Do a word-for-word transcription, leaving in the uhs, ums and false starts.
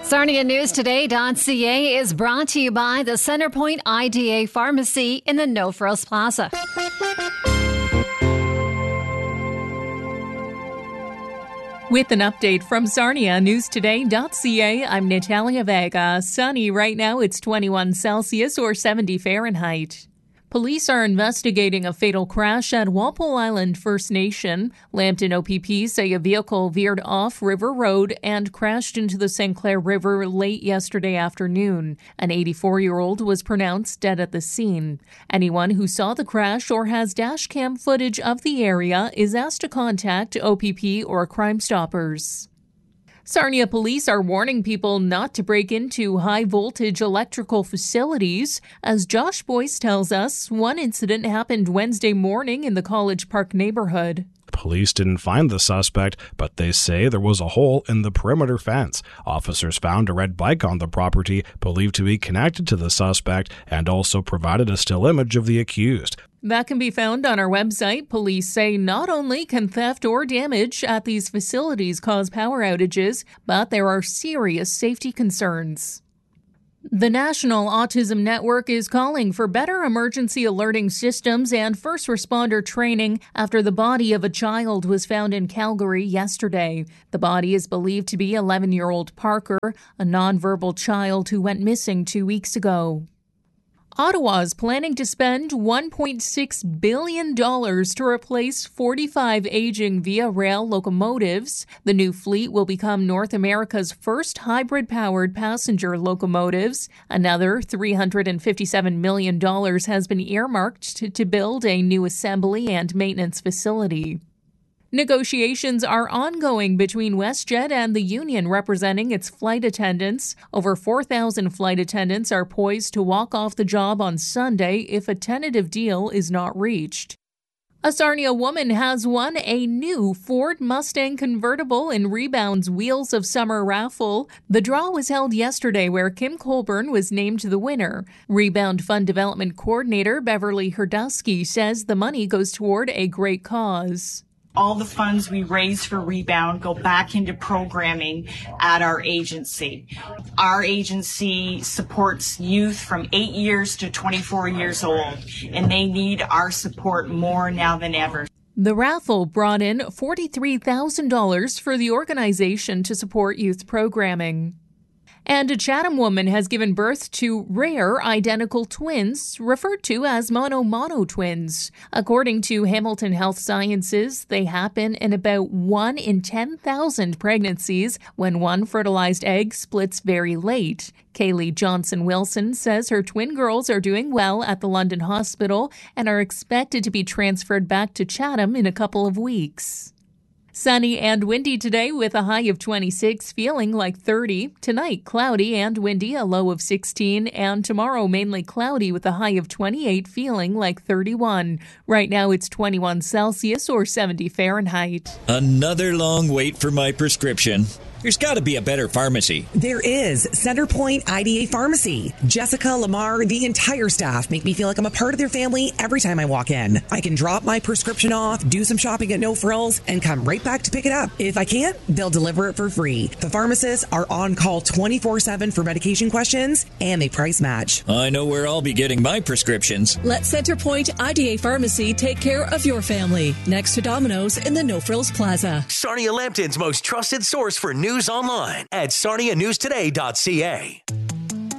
Sarnia News Today dot C A is brought to you by the Centerpoint I D A Pharmacy in the No Frills Plaza. With an update from Sarnia News Today dot C A, I'm Natalia Vega. Sunny right now, it's twenty-one Celsius or seventy Fahrenheit. Police are investigating a fatal crash at Walpole Island First Nation. Lambton O P P say a vehicle veered off River Road and crashed into the Saint Clair River late yesterday afternoon. An eighty-four-year-old was pronounced dead at the scene. Anyone who saw the crash or has dash cam footage of the area is asked to contact O P P or Crime Stoppers. Sarnia police are warning people not to break into high-voltage electrical facilities. As Josh Boyce tells us, one incident happened Wednesday morning in the College Park neighborhood. Police didn't find the suspect, but they say there was a hole in the perimeter fence. Officers found a red bike on the property, believed to be connected to the suspect, and also provided a still image of the accused. That can be found on our website. Police say not only can theft or damage at these facilities cause power outages, but there are serious safety concerns. The National Autism Network is calling for better emergency alerting systems and first responder training after the body of a child was found in Calgary yesterday. The body is believed to be eleven-year-old Parker, a nonverbal child who went missing two weeks ago. Ottawa is planning to spend one point six billion dollars to replace forty-five aging Via Rail locomotives. The new fleet will become North America's first hybrid-powered passenger locomotives. Another three hundred fifty-seven million dollars has been earmarked to, to build a new assembly and maintenance facility. Negotiations are ongoing between WestJet and the union representing its flight attendants. Over four thousand flight attendants are poised to walk off the job on Sunday if a tentative deal is not reached. A Sarnia woman has won a new Ford Mustang convertible in Rebound's Wheels of Summer raffle. The draw was held yesterday where Kim Colburn was named the winner. Rebound Fund Development Coordinator Beverly Herdusky says the money goes toward a great cause. All the funds we raise for Rebound go back into programming at our agency. Our agency supports youth from eight years to twenty-four years old, and they need our support more now than ever. The raffle brought in forty-three thousand dollars for the organization to support youth programming. And a Chatham woman has given birth to rare identical twins, referred to as mono-mono twins. According to Hamilton Health Sciences, they happen in about one in ten thousand pregnancies when one fertilized egg splits very late. Kaylee Johnson-Wilson says her twin girls are doing well at the London Hospital and are expected to be transferred back to Chatham in a couple of weeks. Sunny and windy today with a high of twenty-six, feeling like thirty. Tonight, cloudy and windy, a low of sixteen. And tomorrow, mainly cloudy with a high of twenty-eight, feeling like thirty-one. Right now, it's twenty-one Celsius or seventy Fahrenheit. Another long wait for my prescription. There's got to be a better pharmacy. There is. Centerpoint I D A Pharmacy. Jessica, Lamar, the entire staff make me feel like I'm a part of their family every time I walk in. I can drop my prescription off, do some shopping at No Frills, and come right back to pick it up. If I can't, they'll deliver it for free. The pharmacists are on call twenty-four seven for medication questions, and they price match. I know where I'll be getting my prescriptions. Let Centerpoint I D A Pharmacy take care of your family. Next to Domino's in the No Frills Plaza. Sarnia Lambton's most trusted source for news online at Sarnia News Today dot C A.